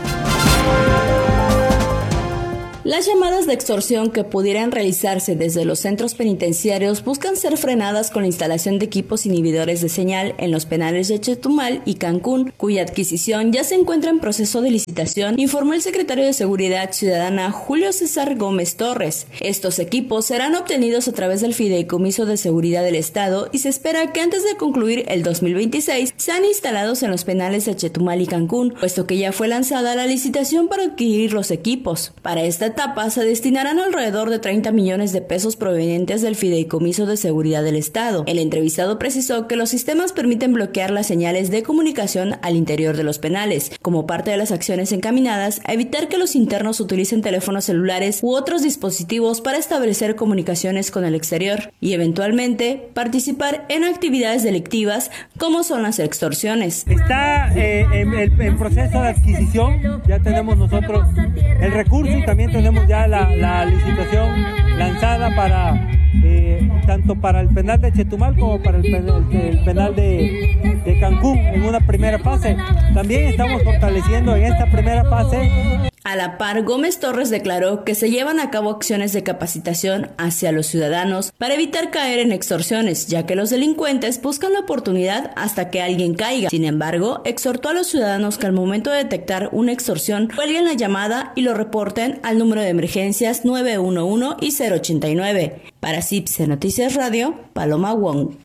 Las llamadas de extorsión que pudieran realizarse desde los centros penitenciarios buscan ser frenadas con la instalación de equipos inhibidores de señal en los penales de Chetumal y Cancún, cuya adquisición ya se encuentra en proceso de licitación, informó el secretario de Seguridad Ciudadana Julio César Gómez Torres. Estos equipos serán obtenidos a través del Fideicomiso de Seguridad del Estado y se espera que antes de concluir el 2026 sean instalados en los penales de Chetumal y Cancún, puesto que ya fue lanzada la licitación para adquirir los equipos. Para esta etapa se destinarán alrededor de 30 millones de pesos provenientes del Fideicomiso de Seguridad del Estado. El entrevistado precisó que los sistemas permiten bloquear las señales de comunicación al interior de los penales, como parte de las acciones encaminadas a evitar que los internos utilicen teléfonos celulares u otros dispositivos para establecer comunicaciones con el exterior y eventualmente participar en actividades delictivas como son las extorsiones. Está en proceso de adquisición, ya tenemos nosotros el recurso y también tenemos ya la licitación lanzada para tanto para el penal de Chetumal como para el penal de Cancún en una primera fase. También estamos fortaleciendo en esta primera fase. A la par, Gómez Torres declaró que se llevan a cabo acciones de capacitación hacia los ciudadanos para evitar caer en extorsiones, ya que los delincuentes buscan la oportunidad hasta que alguien caiga. Sin embargo, exhortó a los ciudadanos que al momento de detectar una extorsión cuelguen la llamada y lo reporten al número de emergencias 911 y 089. Para CIPSE Noticias Radio, Paloma Wong.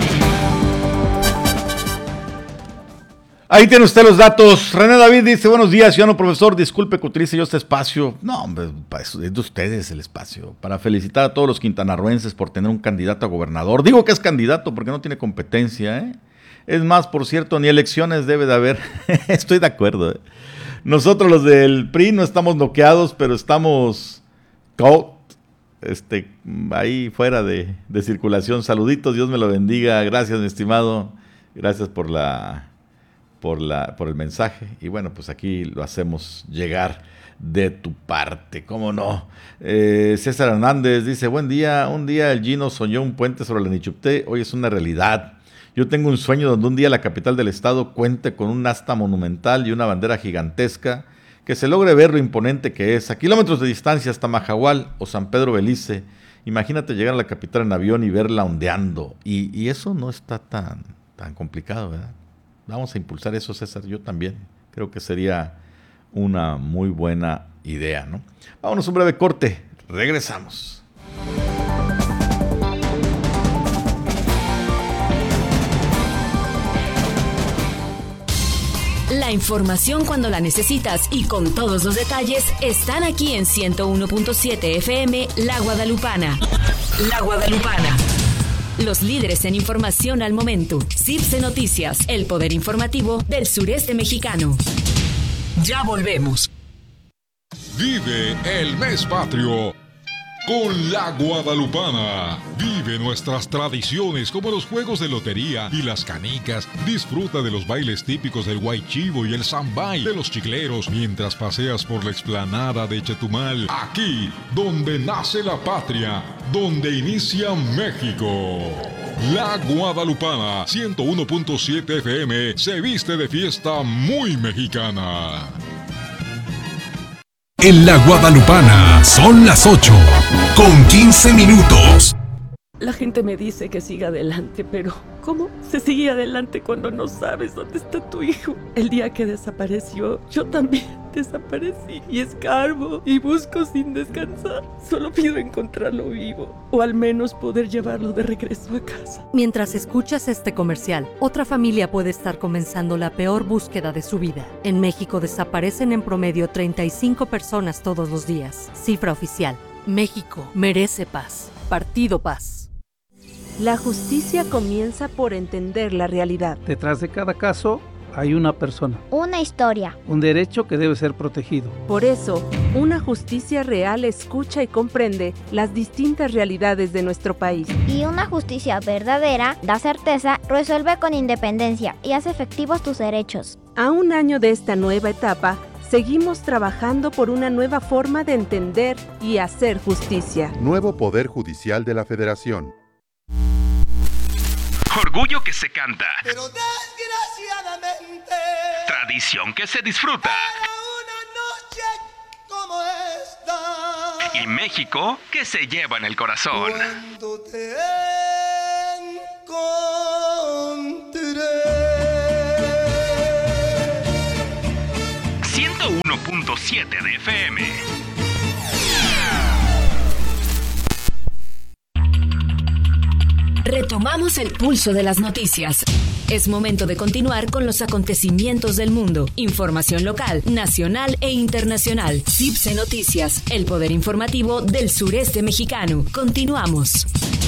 Ahí tiene usted los datos. René David dice, buenos días, ciudadano profesor, disculpe que utilice yo este espacio. No, hombre, es de ustedes el espacio. Para felicitar a todos los quintanarroenses por tener un candidato a gobernador. Digo que es candidato porque no tiene competencia, ¿eh? Es más, por cierto, ni elecciones debe de haber. Estoy de acuerdo, ¿eh? Nosotros los del PRI no estamos noqueados, pero estamos ahí fuera de circulación. Saluditos, Dios me lo bendiga. Gracias, mi estimado. Gracias por el mensaje, y bueno, pues aquí lo hacemos llegar de tu parte, ¿cómo no? César Hernández dice, buen día, un día el Gino soñó un puente sobre la Nichupté, hoy es una realidad. Yo tengo un sueño donde un día la capital del estado cuente con un asta monumental y una bandera gigantesca, que se logre ver lo imponente que es, a kilómetros de distancia hasta Majahual o San Pedro Belice. Imagínate llegar a la capital en avión y verla ondeando, y eso no está tan complicado, ¿verdad? Vamos a impulsar eso, César, yo también. Creo que sería una muy buena idea, ¿no? Vámonos a un breve corte, regresamos. La información cuando la necesitas y con todos los detalles están aquí en 101.7 FM La Guadalupana. La Guadalupana. Los líderes en información al momento. CIPSE Noticias, el poder informativo del sureste mexicano. Ya volvemos. Vive el mes patrio con La Guadalupana. Vive nuestras tradiciones como los juegos de lotería y las canicas. Disfruta de los bailes típicos del Guaychivo y el Zambay, de los chicleros, mientras paseas por la explanada de Chetumal. Aquí, donde nace la patria, donde inicia México. La Guadalupana, 101.7 FM, se viste de fiesta muy mexicana. En La Guadalupana son las 8:15. La gente me dice que siga adelante, pero ¿cómo se sigue adelante cuando no sabes dónde está tu hijo? El día que desapareció, yo también desaparecí y escarbo y busco sin descansar. Solo pido encontrarlo vivo o al menos poder llevarlo de regreso a casa. Mientras escuchas este comercial, otra familia puede estar comenzando la peor búsqueda de su vida. En México desaparecen en promedio 35 personas todos los días. Cifra oficial. México merece paz. Partido Paz. La justicia comienza por entender la realidad. Detrás de cada caso hay una persona. Una historia. Un derecho que debe ser protegido. Por eso, una justicia real escucha y comprende las distintas realidades de nuestro país. Y una justicia verdadera da certeza, resuelve con independencia y hace efectivos tus derechos. A un año de esta nueva etapa, seguimos trabajando por una nueva forma de entender y hacer justicia. Nuevo Poder Judicial de la Federación. Orgullo que se canta. Pero desgraciadamente, Tradición que se disfruta. una noche como esta, Y México que se lleva en el corazón. cuando te encontré. 101.7 de FM. Retomamos el pulso de las noticias. Es momento de continuar con los acontecimientos del mundo. Información local, nacional e internacional. CIPSE Noticias, el poder informativo del sureste mexicano. Continuamos.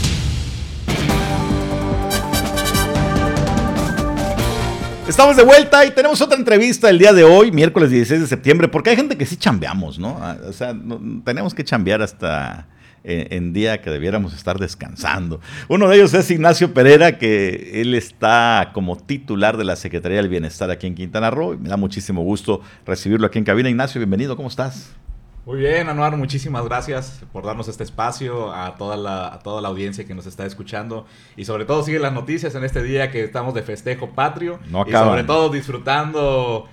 Estamos de vuelta y tenemos otra entrevista el día de hoy, miércoles 16 de septiembre, porque hay gente que sí chambeamos, ¿no? O sea, tenemos que chambear hasta en día que debiéramos estar descansando. Uno de ellos es Ignacio Pereira, que él está como titular de la Secretaría del Bienestar aquí en Quintana Roo. Me da muchísimo gusto recibirlo aquí en cabina. Ignacio, bienvenido, ¿cómo estás? Muy bien, Anuar, muchísimas gracias por darnos este espacio, a toda la audiencia que nos está escuchando, y sobre todo sigue las noticias en este día que estamos de festejo patrio, No y acaban. sobre todo disfrutando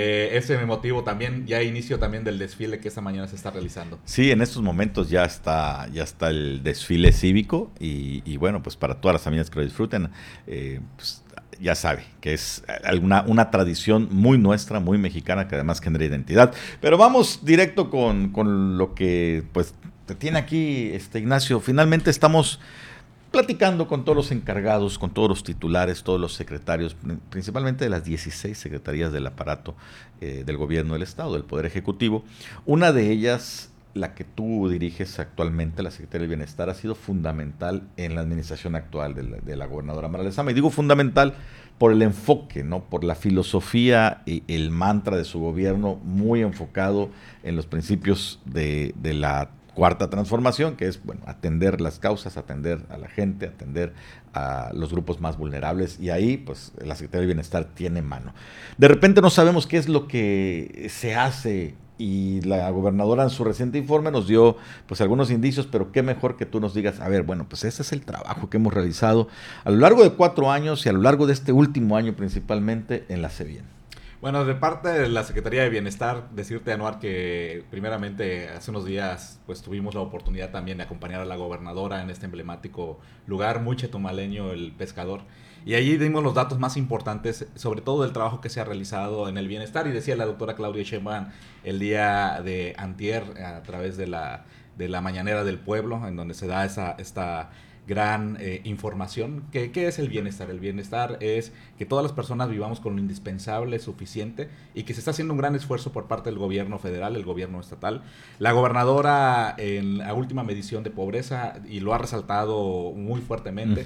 ese motivo también, ya inicio también del desfile que esta mañana se está realizando. Sí, en estos momentos ya está el desfile cívico y bueno, pues para todas las familias que lo disfruten, pues ya sabe que es una tradición muy nuestra, muy mexicana, que además genera identidad. Pero vamos directo con lo que pues te tiene aquí, Ignacio. Finalmente estamos platicando con todos los encargados, con todos los titulares, todos los secretarios, principalmente de las 16 secretarías del aparato del gobierno del Estado, del Poder Ejecutivo. Una de ellas, la que tú diriges actualmente, la Secretaría del Bienestar, ha sido fundamental en la administración actual de la gobernadora Mara Lezama. Y digo fundamental por el enfoque, ¿no? Por la filosofía y el mantra de su gobierno, muy enfocado en los principios de la Cuarta Transformación, que es, bueno, atender las causas, atender a la gente, atender a los grupos más vulnerables, y ahí, pues, la Secretaría del Bienestar tiene mano. De repente no sabemos qué es lo que se hace, y la gobernadora en su reciente informe nos dio, pues, algunos indicios, pero qué mejor que tú nos digas, a ver, bueno, pues ese es el trabajo que hemos realizado a lo largo de 4 años y a lo largo de este último año principalmente en la CEBIEN. Bueno, de parte de la Secretaría de Bienestar, decirte, Anuar, que primeramente hace unos días pues tuvimos la oportunidad también de acompañar a la gobernadora en este emblemático lugar, muy chetumaleño, el Pescador, y allí dimos los datos más importantes, sobre todo del trabajo que se ha realizado en el bienestar, y decía la doctora Claudia Sheinbaum el día de antier, a través de la Mañanera del Pueblo, en donde se da esta gran información. ¿Qué es el bienestar? El bienestar es que todas las personas vivamos con lo indispensable, suficiente, y que se está haciendo un gran esfuerzo por parte del gobierno federal, el gobierno estatal. La gobernadora en la última medición de pobreza, y lo ha resaltado muy fuertemente,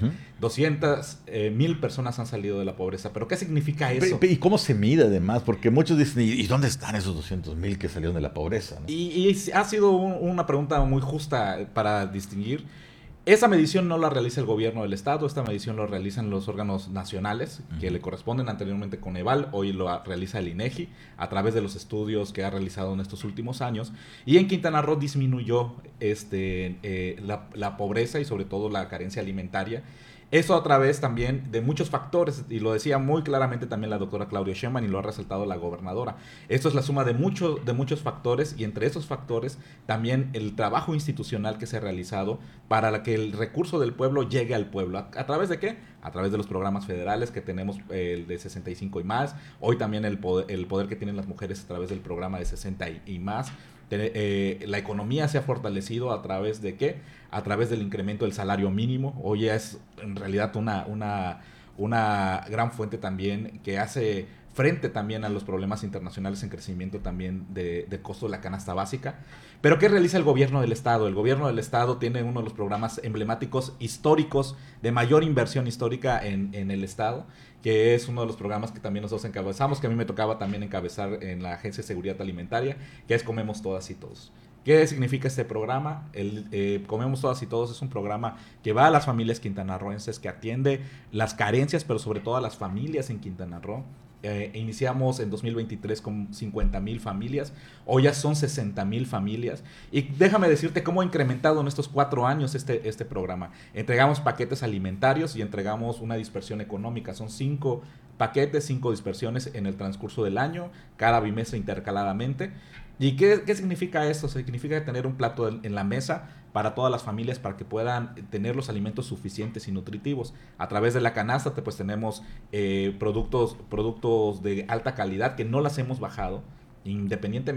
200,000 personas han salido de la pobreza. ¿Pero qué significa eso? ¿Y cómo se mide además? Porque muchos dicen, ¿y dónde están esos 200,000 que salieron de la pobreza? ¿No? Y ha sido una pregunta muy justa para distinguir. Esa medición no la realiza el gobierno del Estado, esta medición lo realizan los órganos nacionales que le corresponden anteriormente Coneval, hoy lo realiza el INEGI a través de los estudios que ha realizado en estos últimos años. Y en Quintana Roo disminuyó la pobreza y sobre todo la carencia alimentaria Eso a través también de muchos factores, y lo decía muy claramente también la doctora Claudia Sheinbaum y lo ha resaltado la gobernadora. Esto es la suma de muchos factores, y entre esos factores también el trabajo institucional que se ha realizado para que el recurso del pueblo llegue al pueblo. ¿A través de qué? A través de los programas federales que tenemos, el de 65 y más, hoy también el poder que tienen las mujeres a través del programa de 60 y más. La economía se ha fortalecido a través de ¿qué? A través del incremento del salario mínimo. Hoy es en realidad una gran fuente también que hace frente también a los problemas internacionales en crecimiento también del costo de la canasta básica. Pero ¿qué realiza el gobierno del Estado? El gobierno del Estado tiene uno de los programas emblemáticos históricos de mayor inversión histórica en el Estado, que es uno de los programas que también nosotros encabezamos, que a mí me tocaba también encabezar en la Agencia de Seguridad Alimentaria, que es Comemos Todas y Todos. ¿Qué significa este programa? Comemos Todas y Todos es un programa que va a las familias quintanarroenses, que atiende las carencias, pero sobre todo a las familias en Quintana Roo. Iniciamos en 2023 con 50,000 familias, hoy ya son 60,000 familias, y déjame decirte cómo ha incrementado en estos 4 años este programa. Entregamos paquetes alimentarios y entregamos una dispersión económica, son 5 paquetes, 5 dispersiones en el transcurso del año, cada bimestre intercaladamente. ¿Y qué significa esto? Significa tener un plato en la mesa para todas las familias, para que puedan tener los alimentos suficientes y nutritivos. A través de la canasta pues tenemos productos de alta calidad que no las hemos bajado, independientemente